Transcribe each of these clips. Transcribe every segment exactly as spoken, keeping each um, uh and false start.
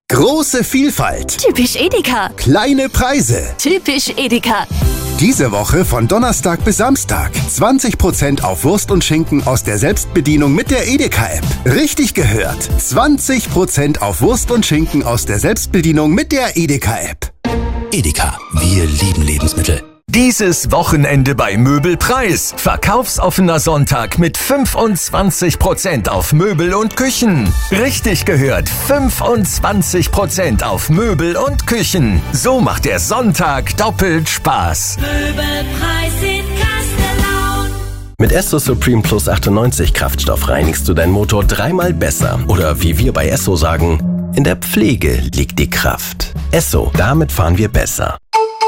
Große Vielfalt. Typisch Edeka. Kleine Preise. Typisch Edeka. Diese Woche von Donnerstag bis Samstag. zwanzig Prozent auf Wurst und Schinken aus der Selbstbedienung mit der Edeka-App. Richtig gehört. zwanzig Prozent auf Wurst und Schinken aus der Selbstbedienung mit der Edeka-App. Edeka, wir lieben Lebensmittel. Dieses Wochenende bei Möbelpreis. Verkaufsoffener Sonntag mit fünfundzwanzig Prozent auf Möbel und Küchen. Richtig gehört, fünfundzwanzig Prozent auf Möbel und Küchen. So macht der Sonntag doppelt Spaß. Möbelpreis in Kastellaun. Mit Esso Supreme Plus achtundneunzig Kraftstoff reinigst du deinen Motor dreimal besser. Oder wie wir bei Esso sagen, in der Pflege liegt die Kraft. Esso, damit fahren wir besser.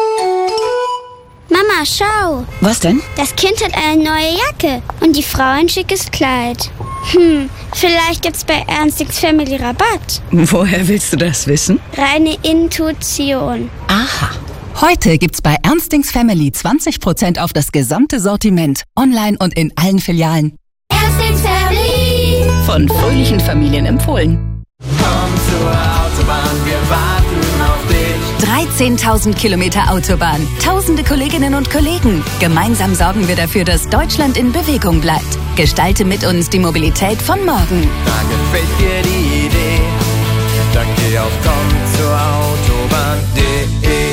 Mama, schau. Was denn? Das Kind hat eine neue Jacke und die Frau ein schickes Kleid. Hm, vielleicht gibt's bei Ernstings Family Rabatt. Woher willst du das wissen? Reine Intuition. Aha. Heute gibt's bei Ernstings Family zwanzig Prozent auf das gesamte Sortiment. Online und in allen Filialen. Ernstings Family. Von fröhlichen Familien empfohlen. Komm zur Autobahn, wir warten auf dich. dreizehntausend Kilometer Autobahn. Tausende Kolleginnen und Kollegen. Gemeinsam sorgen wir dafür, dass Deutschland in Bewegung bleibt. Gestalte mit uns die Mobilität von morgen. Da gefällt dir die Idee. Dann geh auf komm zur Autobahn punkt de.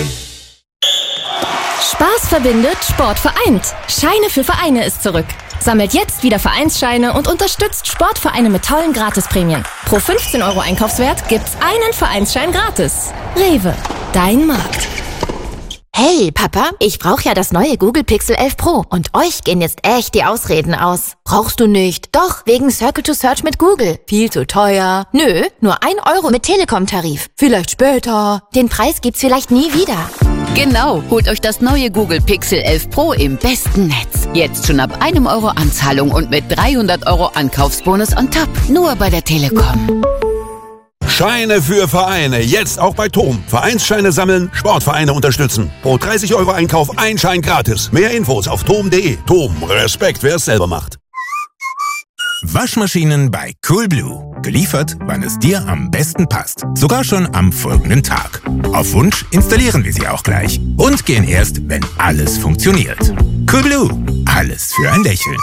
Spaß verbindet, Sport vereint. Scheine für Vereine ist zurück. Sammelt jetzt wieder Vereinsscheine und unterstützt Sportvereine mit tollen Gratisprämien. Pro fünfzehn Euro Einkaufswert gibt's einen Vereinsschein gratis. Rewe, dein Markt. Hey, Papa, ich brauche ja das neue Google Pixel elf Pro und euch gehen jetzt echt die Ausreden aus. Brauchst du nicht? Doch, wegen Circle to Search mit Google. Viel zu teuer. Nö, nur ein Euro mit Telekom-Tarif. Vielleicht später. Den Preis gibt's vielleicht nie wieder. Genau, holt euch das neue Google Pixel elf Pro im besten Netz. Jetzt schon ab einem Euro Anzahlung und mit dreihundert Euro Ankaufsbonus on top. Nur bei der Telekom. Scheine für Vereine, jetzt auch bei Tom. Vereinsscheine sammeln, Sportvereine unterstützen. Pro dreißig Euro Einkauf ein Schein gratis. Mehr Infos auf tom punkt de. Tom, Respekt, wer es selber macht. Waschmaschinen bei Coolblue. Geliefert, wann es dir am besten passt. Sogar schon am folgenden Tag. Auf Wunsch installieren wir sie auch gleich. Und gehen erst, wenn alles funktioniert. Coolblue. Alles für ein Lächeln.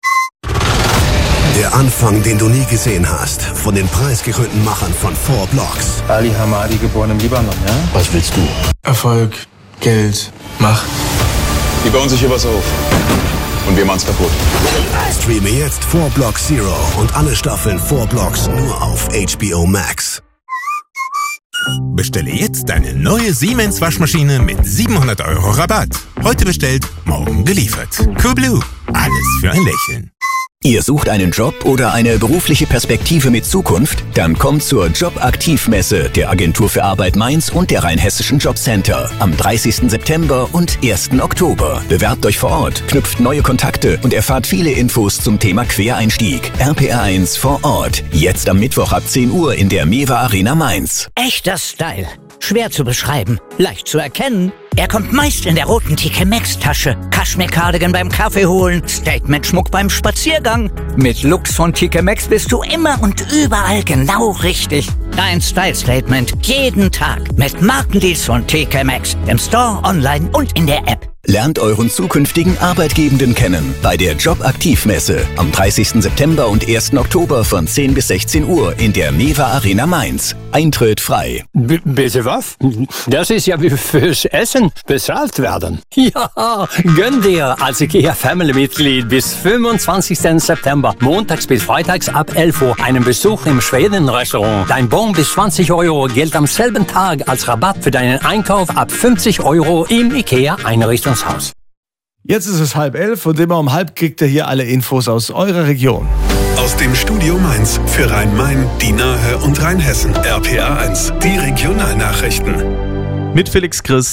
Der Anfang, den du nie gesehen hast, von den preisgekrönten Machern von Four Blocks. Ali Hamadi, geboren im Libanon, ja? Was willst du? Erfolg, Geld, Macht. Die bauen sich hier was auf. Und wir machen's kaputt. Streame jetzt Four Blocks Zero und alle Staffeln Four Blocks nur auf H B O Max. Bestelle jetzt deine neue Siemens Waschmaschine mit siebenhundert Euro Rabatt. Heute bestellt, morgen geliefert. Coolblue. Alles für ein Lächeln. Ihr sucht einen Job oder eine berufliche Perspektive mit Zukunft? Dann kommt zur Jobaktivmesse der Agentur für Arbeit Mainz und der Rheinhessischen Jobcenter am dreißigsten September und ersten Oktober. Bewerbt euch vor Ort, knüpft neue Kontakte und erfahrt viele Infos zum Thema Quereinstieg. R P R eins vor Ort. Jetzt am Mittwoch ab zehn Uhr in der Mewa Arena Mainz. Echter Style. Schwer zu beschreiben, leicht zu erkennen. Er kommt meist in der roten T K Maxx Tasche. Kaschmir-Cardigan beim Kaffee holen, Statement-Schmuck beim Spaziergang. Mit Looks von T K Maxx bist du immer und überall genau richtig. Dein Style-Statement jeden Tag mit Markendeals von T K Maxx im Store, online und in der App. Lernt euren zukünftigen Arbeitgebenden kennen bei der Jobaktivmesse am dreißigsten September und ersten Oktober von zehn bis sechzehn Uhr in der Mewa Arena Mainz. Eintritt frei. B- bitte was? Das ist ja wie fürs Essen bezahlt werden. Ja, gönn dir als IKEA Family-Mitglied bis fünfundzwanzigsten September, montags bis freitags ab elf Uhr, einen Besuch im Schweden-Restaurant. Dein Bon bis zwanzig Euro gilt am selben Tag als Rabatt für deinen Einkauf ab fünfzig Euro im IKEA-Einrichtungshaus. Jetzt ist es halb elf und immer um halb kriegt ihr hier alle Infos aus eurer Region. Aus dem Studio Mainz für Rhein-Main, die Nahe und Rheinhessen. R P R eins, die Regionalnachrichten. Mit Felix Christmann.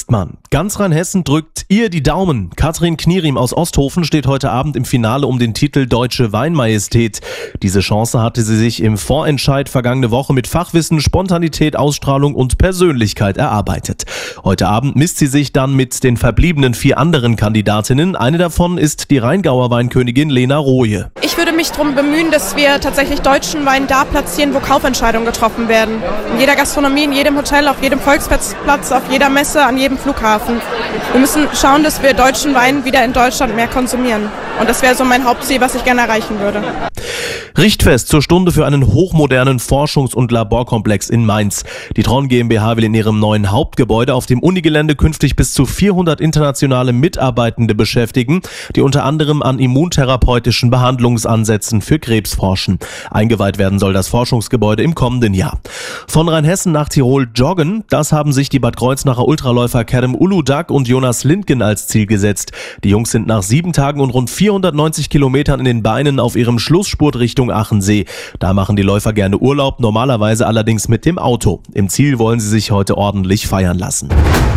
Ganz Rheinhessen drückt ihr die Daumen. Katrin Knierim aus Osthofen steht heute Abend im Finale um den Titel Deutsche Weinmajestät. Diese Chance hatte sie sich im Vorentscheid vergangene Woche mit Fachwissen, Spontanität, Ausstrahlung und Persönlichkeit erarbeitet. Heute Abend misst sie sich dann mit den verbliebenen vier anderen Kandidatinnen. Eine davon ist die Rheingauer Weinkönigin Lena Roje. Ich würde mich darum bemühen, dass wir tatsächlich deutschen Wein da platzieren, wo Kaufentscheidungen getroffen werden. In jeder Gastronomie, in jedem Hotel, auf jedem Volksplatz, auf jeder Messe, an jedem Flughafen. Wir müssen schauen, dass wir deutschen Wein wieder in Deutschland mehr konsumieren. Und das wäre so mein Hauptziel, was ich gerne erreichen würde. Richtfest zur Stunde für einen hochmodernen Forschungs- und Laborkomplex in Mainz. Die Tron GmbH will in ihrem neuen Hauptgebäude auf dem Unigelände künftig bis zu vierhundert internationale Mitarbeitende beschäftigen, die unter anderem an immuntherapeutischen Behandlungsansätzen für Krebs forschen. Eingeweiht werden soll das Forschungsgebäude im kommenden Jahr. Von Rheinhessen nach Tirol joggen, das haben sich die Bad Kreuznacher Ultraläufer Kerem Uludag und Jonas Lindgen als Ziel gesetzt. Die Jungs sind nach sieben Tagen und rund vierhundertneunzig Kilometern in den Beinen auf ihrem Schlussspurt Richtung Achensee. Da machen die Läufer gerne Urlaub, normalerweise allerdings mit dem Auto. Im Ziel wollen sie sich heute ordentlich feiern lassen.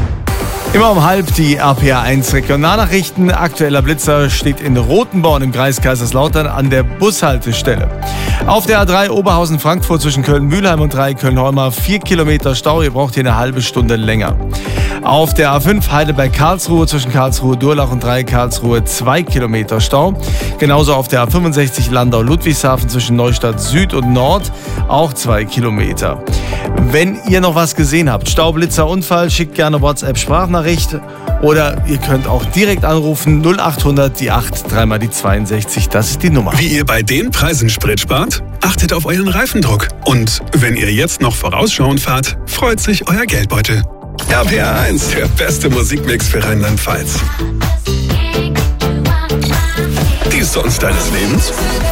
Immer um halb die R P A eins Regionalnachrichten. Aktueller Blitzer steht in Rothenborn im Kreis Kaiserslautern an der Bushaltestelle. Auf der A drei Oberhausen-Frankfurt zwischen Köln-Mühlheim und drei Köln-Holmer vier Kilometer Stau. Ihr braucht hier eine halbe Stunde länger. Auf der A fünf Heidelberg-Karlsruhe zwischen Karlsruhe-Durlach und drei Karlsruhe zwei Kilometer Stau. Genauso auf der A fünfundsechzig Landau-Ludwigshafen zwischen Neustadt Süd und Nord auch zwei Kilometer. Wenn ihr noch was gesehen habt, Staublitzer, Unfall, schickt gerne WhatsApp-Sprachnachricht oder ihr könnt auch direkt anrufen null achthundert die acht, dreimal die zweiundsechzig, das ist die Nummer. Wie ihr bei den Preisen Sprit spart? Achtet auf euren Reifendruck. Und wenn ihr jetzt noch vorausschauend fahrt, freut sich euer Geldbeutel. R P A eins, der beste Musikmix für Rheinland-Pfalz. Die Songs deines Lebens?